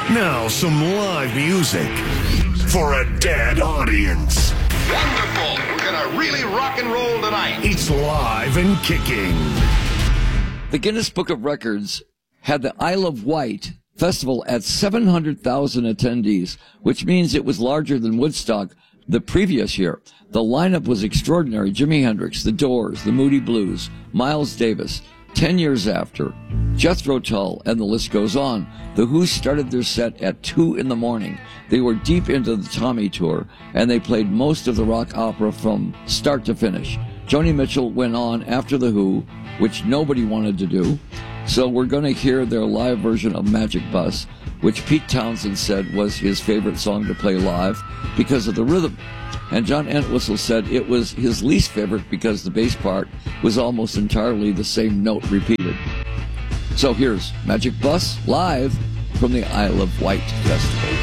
Now some live music for a dead audience. Wonderful. We're going to really rock and roll tonight. It's live and kicking. The Guinness Book of Records had the Isle of Wight Festival at 700,000 attendees, which means it was larger than Woodstock the previous year. The lineup was extraordinary. Jimi Hendrix, The Doors, The Moody Blues, Miles Davis. 10 years after, Jethro Tull, and the list goes on. The Who started their set at 2 in the morning. They were deep into the Tommy Tour, and they played most of the rock opera from start to finish. Joni Mitchell went on after The Who, which nobody wanted to do. So we're going to hear their live version of Magic Bus, which Pete Townsend said was his favorite song to play live because of the rhythm. And John Entwistle said it was his least favorite because the bass part was almost entirely the same note repeated. So here's Magic Bus live from the Isle of Wight Festival.